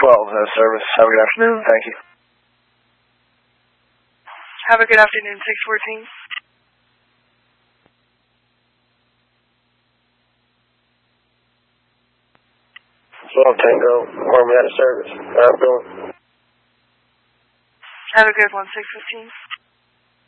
service. Have a good afternoon. Thank you. Have a good afternoon, 614. 12 Tango, Army out of service. How I'm doing? Have a good one, 615.